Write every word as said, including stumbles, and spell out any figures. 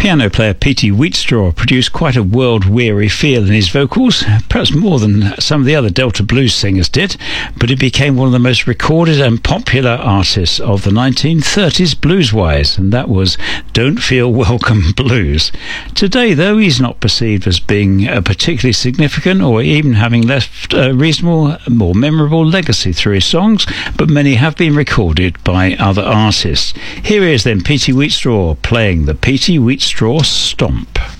Piano player Petey Wheatstraw produced quite a world-weary feel in his vocals, perhaps more than some of the other Delta blues singers did, but he became one of the most recorded and popular artists of the nineteen thirties blues-wise, and that was Don't Feel Welcome Blues. Today, though, he's not perceived as being uh, particularly significant or even having left a reasonable, more memorable legacy through his songs, but many have been recorded by other artists. Here is then Petey Wheatstraw playing the Petey Wheatstraw Stomp.